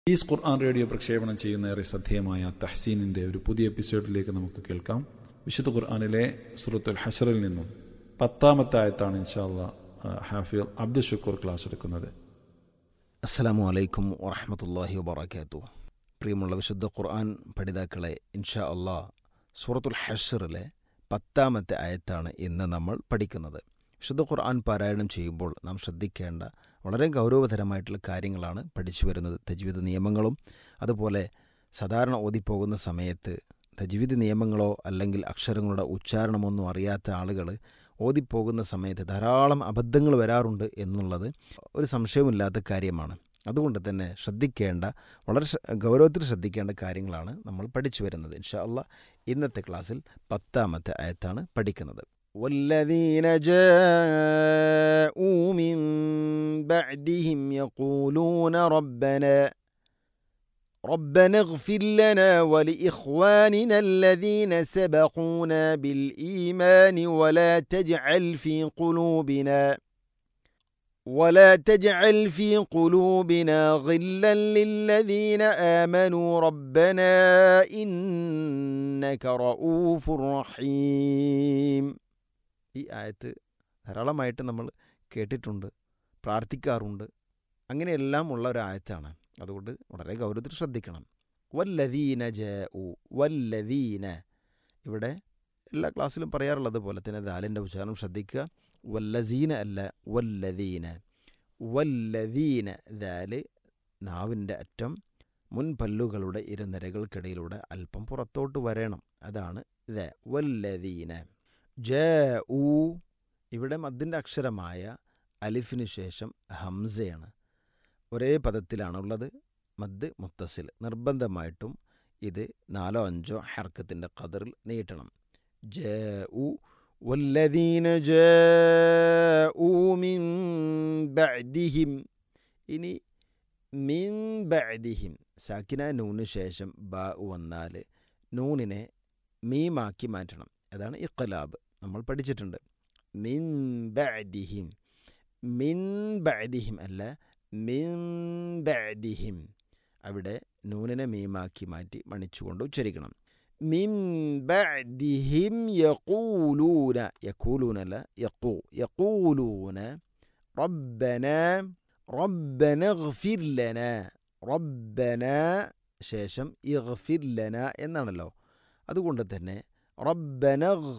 Is Quran radio പ്രക്ഷേപണം ചെയ്യുന്ന ഏറെ ശ്രദ്ധേയമായ തഹ്സീനിൻ്റെ ഒരു പുതിയ എപ്പിസോഡിലേക്ക് നമുക്ക് കേൾക്കാം. വിശുദ്ധ ഖുർആനിലെ സൂറത്തുൽ ഹശ്റിൽ നിന്നും 10-ാമത്തെ ആയത്താണ് ഇൻഷാ അല്ലാഹ് ഹാഫിൾ അബ്ദുൽ ഷുക്കൂർ ക്ലാസ് എടുക്കുന്നത്. അസ്സലാമു അലൈക്കും വറഹ്മത്തുള്ളാഹി വബറകാതുഹു. പ്രിയമുള്ള വിശുദ്ധ ഖുർആൻ പഠിതാക്കളെ, ഇൻഷാ അല്ലാഹ് സൂറത്തുൽ ഹശ്റിലെ 10-ാമത്തെ ആയത്താണ് ഇന്ന് നമ്മൾ പഠിക്കുന്നത്. വിശുദ്ധ ഖുർആൻ പാരായണം ചെയ്യുമ്പോൾ നാം ശ്രദ്ധിക്കേണ്ട വളരെ ഗൗരവതരമായിട്ടുള്ള കാര്യങ്ങളാണ് പഠിച്ചു വരുന്നത്. തജ്വീദ് നിയമങ്ങളും അതുപോലെ സാധാരണ ഓതിപ്പോകുന്ന സമയത്ത് തജ്വീദ് നിയമങ്ങളോ അല്ലെങ്കിൽ അക്ഷരങ്ങളുടെ ഉച്ചാരണമൊന്നും അറിയാത്ത ആളുകൾ ഓതിപ്പോകുന്ന സമയത്ത് ധാരാളം അബദ്ധങ്ങൾ വരാറുണ്ട് എന്നുള്ളത് ഒരു സംശയമില്ലാത്ത കാര്യമാണ്. അതുകൊണ്ട് തന്നെ ശ്രദ്ധിക്കേണ്ട, വളരെ ഗൗരവത്തിൽ ശ്രദ്ധിക്കേണ്ട കാര്യങ്ങളാണ് നമ്മൾ പഠിച്ചു വരുന്നത്. ഇൻഷാ അല്ലാഹ് ഇന്നത്തെ ക്ലാസ്സിൽ 10-ാമത്തെ ആയത്താണ് പഠിക്കുന്നത്. والذين جاءوا من بعدهم يقولون ربنا اغفر لنا ولإخواننا الذين سبقونا بالإيمان ولا تجعل في قلوبنا غلا للذين آمنوا ربنا إنك رؤوف رحيم. ഈ ആയത്ത് ധാരാളമായിട്ട് നമ്മൾ കേട്ടിട്ടുണ്ട്, പ്രാർത്ഥിക്കാറുണ്ട്. അങ്ങനെയെല്ലാം ഉള്ള ഒരു ആയത്താണ്. അതുകൊണ്ട് വളരെ ഗൗരവത്തിൽ ശ്രദ്ധിക്കണം. വല്ലദീന ജാഉ, വല്ലദീന, ഇവിടെ എല്ലാ ക്ലാസ്സിലും പറയാറുള്ളത് പോലെ തന്നെ ദാലിൻ്റെ ഉച്ചാരണം ശ്രദ്ധിക്കുക. വല്ലസീന അല്ല, വല്ലദീന. വല്ലദീന, ദാല് നാവിൻ്റെ അറ്റം മുൻപല്ലുകളുടെ ഇരുനിരകൾക്കിടയിലൂടെ അല്പം പുറത്തോട്ട് വരണം. അതാണ് ദ. വല്ലദീന ജാഉ, ഇവിടെ മദ്ദിൻ്റെ അക്ഷരമായ അലിഫിന് ശേഷം ഹംസയാണ്. ഒരേ പദത്തിലാണുള്ളത്. മദ് മുത്തസിൽ. നിർബന്ധമായിട്ടും ഇത് 4-5 ഹർക്കത്തിൻ്റെ ഖദറിൽ നീട്ടണം. ജാഉ, വല്ലദീന ജാഉ മിൻ ബഅദിഹിം. ഇനി മിൻ ബഅദിഹിം, സാക്കിന നൂന് ശേഷം ബാ വന്നാൽ നൂനിനെ മീമാക്കി മാറ്റണം. അതാണ് ഇഖ്ലാബ്. നമ്മൾ പഠിച്ചിട്ടുണ്ട്. മിൻ ബഅദിഹിം, മിൻ ബഅദിഹിം അല്ല, മിൻ ബഅദിഹിം. അവിടെ നൂനിനെ മീമാക്കി മാറ്റി മണിച്ചുകൊണ്ട് ഉച്ചരിക്കണം. മിൻ ബഅദിഹിം യഖൂലൂന, യഖൂലൂന അല്ല, യഖൂലൂന റബ്ബന ഇഗ്ഫിർ ലന. റബ്ബന ശേഷം ഇഗ്ഫിർ ലന എന്നാണല്ലോ. അതുകൊണ്ട് തന്നെ റബ്ബന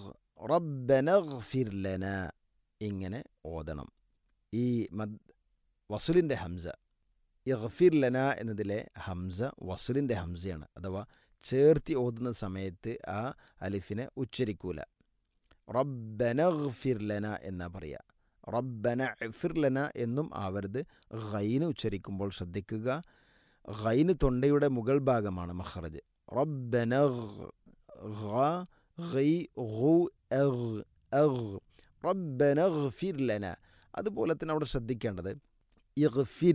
ഇഗ്ഫിർ ലന ഇങ്ങനെ ഓതണം. ഈ വസുലിൻ്റെ ഹംസ, ഇഗ്ഫിർ ലന എന്നതിലെ ഹംസ വസുലിൻ്റെ ഹംസയാണ്. അഥവാ ചേർത്തി ഓതുന്ന സമയത്ത് ആ അലിഫിനെ ഉച്ചരിക്കൂല. റബ്ബന ഇഗ്ഫിർ ലന എന്നാ പറയുക. റബ്ബന ഇഗ്ഫിർ ലന എന്നും ആവരുത്. ഗൈന് ഉച്ചരിക്കുമ്പോൾ ശ്രദ്ധിക്കുക. ഗൈന് തൊണ്ടയുടെ മുകൾ ഭാഗമാണ് മഖ്റജ്. റബ്ബന റബ്ബന ഇഗ്ഫിർ ലന. അതുപോലെ തന്നെ അവിടെ ശ്രദ്ധിക്കേണ്ടത് ഇഗ്ഫിർ